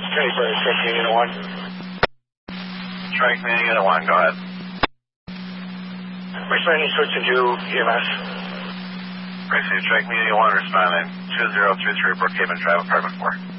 Kenny Burns, Strike Me Unit 1. Strike Me Unit 1, go ahead. Responding, switching to EMS. Received, Strike Me Unit 1, responding 2033 Brookhaven Drive, Apartment 4.